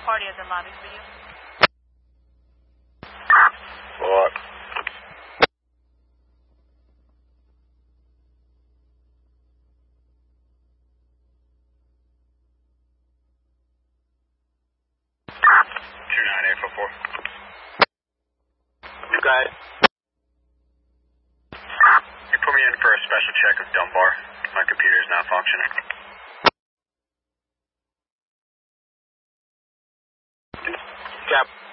party at the lobby for you. What? You got it. You put me in for a special check of Dunbar. My computer is not functioning. Cap.